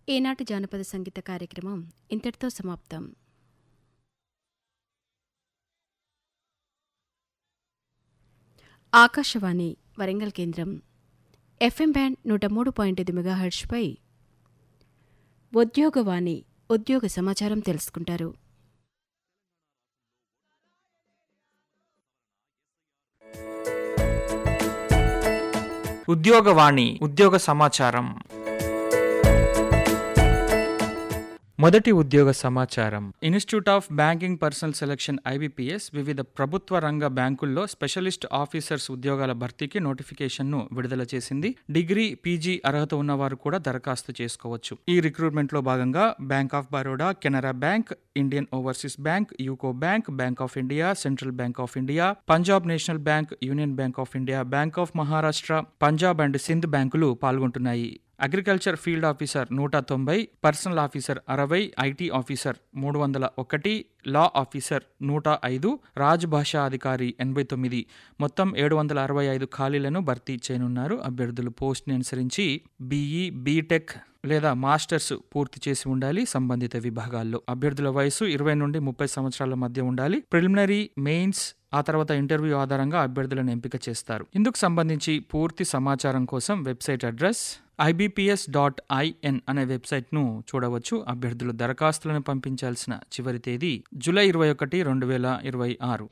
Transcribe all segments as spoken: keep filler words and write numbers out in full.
ఈనాటి జానపద సంగీత కార్యక్రమం ఇంతటితో సమాప్తం. ఆకాశవాణి వరంగల్ కేంద్రం ఎఫ్ఎం బ్యాండ్ నూట మూడు పాయింట్ ఐదు మెగాహెర్ట్జ్పై ఉద్యోగవాణి ఉద్యోగ సమాచారం తెలుసుకుంటారు. ఉద్యోగవాణి ఉద్యోగ సమాచారం. మొదటి ఉద్యోగ సమాచారం. Institute of banking personal selection IBPS వివిధ ప్రభుత్వ రంగ బ్యాంకుల్లో స్పెషలిస్ట్ ఆఫీసర్స్ ఉద్యోగాల భర్తీకి నోటిఫికేషన్ను విడుదల చేసింది. డిగ్రీ, పీజీ అర్హత ఉన్నవారు కూడా దరఖాస్తు చేసుకోవచ్చు. ఈ రిక్రూట్మెంట్లో భాగంగా bank of Baroda, Canara bank, Indian overseas bank, UCO bank, bank of India, central bank of India, Punjab national bank, union bank of India, bank of Maharashtra, Punjab and Sindh బ్యాంకులు పాల్గొంటున్నాయి. అగ్రికల్చర్ ఫీల్డ్ ఆఫీసర్ నూట తొంభై, పర్సనల్ ఆఫీసర్ అరవై, ఐటీ ఆఫీసర్ మూడు వందల ఒకటి, law officer నూట ఐదు, రాజ్ భాషా అధికారి ఎనభై తొమ్మిది, మొత్తం ఏడు వందల అరవై ఐదు ఖాళీలను భర్తీ చేయనున్నారు. అభ్యర్థులు పోస్ట్ని అనుసరించి బీఈ, బీటెక్ లేదా మాస్టర్స్ పూర్తి చేసి ఉండాలి. సంబంధిత విభాగాల్లో అభ్యర్థుల వయసు ఇరవై నుండి ముప్పై సంవత్సరాల మధ్య ఉండాలి. ప్రిలిమినరీ, మెయిన్స్, ఆ తర్వాత ఇంటర్వ్యూ ఆధారంగా అభ్యర్థులను ఎంపిక చేస్తారు. ఇందుకు సంబంధించి పూర్తి సమాచారం కోసం website address IBPS dot IN అనే వెబ్సైట్ను చూడవచ్చు. అభ్యర్థులు దరఖాస్తులను పంపించాల్సిన చివరి తేదీ జూలై ఇరవై ఒకటి రెండు వేల ఇరవై ఆరు.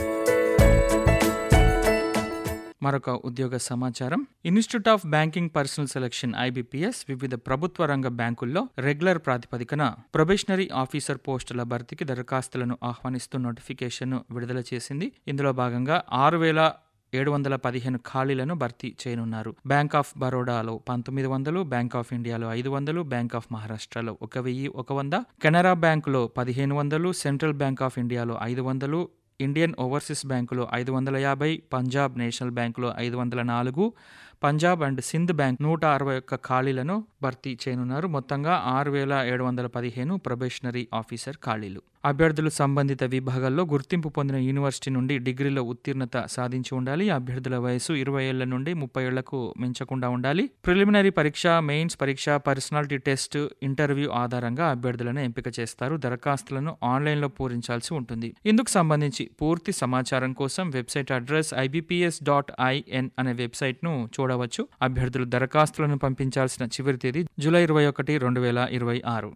మరొక ఉద్యోగ సమాచారం. Institute of banking personal selection IBPS వివిధ ప్రభుత్వ రంగ బ్యాంకుల్లో రెగ్యులర్ ప్రాతిపదికన ప్రొబేషనరీ ఆఫీసర్ పోస్టుల భర్తీకి దరఖాస్తులను ఆహ్వానిస్తూ నోటిఫికేషన్ను విడుదల చేసింది. ఇందులో భాగంగా ఆరు వేల ఏడు వందల పదిహేను ఖాళీలను భర్తీ చేయనున్నారు. బ్యాంక్ ఆఫ్ బరోడాలో పంతొమ్మిది వందలు, బ్యాంక్ ఆఫ్ ఇండియాలో ఐదు వందలు, బ్యాంక్ ఆఫ్ మహారాష్ట్రలో ఒక వెయ్యి ఒక వంద, కెనరా బ్యాంకులో పదిహేను వందలు, సెంట్రల్ బ్యాంక్ ఆఫ్ ఇండియాలో ఐదు వందలు, ఇండియన్ ఓవర్సీస్ బ్యాంకులో ఐదు వందల యాభై, పంజాబ్ నేషనల్ బ్యాంకులో ఐదు వందల నాలుగు, పంజాబ్ అండ్ సింధ్ బ్యాంక్ నూట అరవై ఒక్క ఖాళీలను భర్తీ చేయనున్నారు. మొత్తంగా ఆరు వేల ఏడు వందల పదిహేను ప్రొబేషనరీ ఆఫీసర్ ఖాళీలు. అభ్యర్థులు సంబంధిత విభాగాల్లో గుర్తింపు పొందిన యూనివర్సిటీ నుండి డిగ్రీలో ఉత్తీర్ణత సాధించి ఉండాలి. అభ్యర్థుల వయసు ఇరవై ఏళ్ల నుండి ముప్పై ఏళ్లకు మించకుండా ఉండాలి. ప్రిలిమినరీ పరీక్ష, మెయిన్స్ పరీక్ష, పర్సనాలిటీ టెస్ట్, ఇంటర్వ్యూ ఆధారంగా అభ్యర్థులను ఎంపిక చేస్తారు. దరఖాస్తులను ఆన్లైన్లో పూరించాల్సి ఉంటుంది. ఇందుకు సంబంధించి పూర్తి సమాచారం కోసం website address IBPS dot IN అనే వెబ్సైట్ను చూడవచ్చు. అభ్యర్థులు దరఖాస్తులను పంపించాల్సిన చివరి తేదీ జూలై ఇరవై ఒకటి రెండు వేల ఇరవై ఆరు.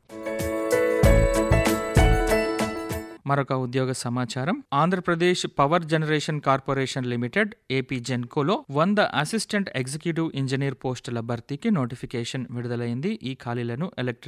మరొక ఉద్యోగ సమాచారం. Andhra Pradesh power generation corporation limited AP జెన్కోలో వంద అసిస్టెంట్ ఎగ్జిక్యూటివ్ ఇంజనీర్ పోస్టుల భర్తీకి నోటిఫికేషన్ విడుదలైంది. ఈ ఖాళీలను ఎలక్ట్రిక్